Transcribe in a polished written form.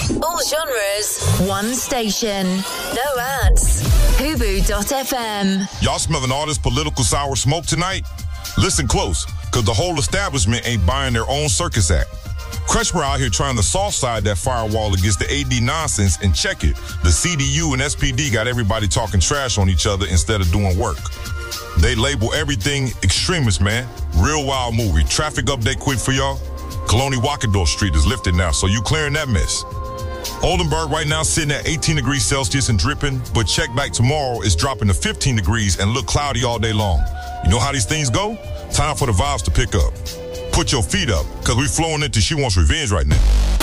All genres, one station. No ads. Hubu.fm. Y'all smelling all this political sour smoke tonight? Listen close, because the whole establishment ain't buying their own circus act. Kretschmer out here trying to soft side that firewall against the AD nonsense, and check it. The CDU and SPD got everybody talking trash on each other instead of doing work. They label everything extremist, man. Real wild movie. Traffic update quick for y'all. Colony Wakador Street is lifted now, so you clearing that mess. Oldenburg right now sitting at 18 degrees Celsius and dripping, but check back tomorrow, it's dropping to 15 degrees and look cloudy all day long. You know how these things go? Time for the vibes to pick up. Put your feet up, because we flowing into She Wants Revenge right now.